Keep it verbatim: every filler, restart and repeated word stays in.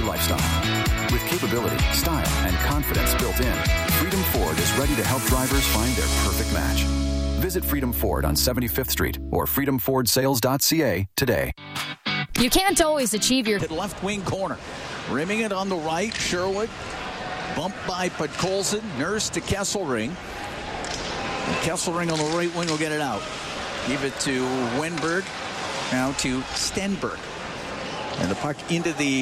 lifestyle. With capability, style, and confidence built in, Freedom Ford is ready to help drivers find their perfect match. Visit Freedom Ford on seventy-fifth Street or freedom ford sales dot c a today. You can't always achieve your left wing corner. Rimming it on the right, Sherwood. Bumped by Podkolzin. Nurse to Kesselring. And Kesselring on the right wing will get it out. Give it to Wenberg. Now to Stenberg. And the puck into the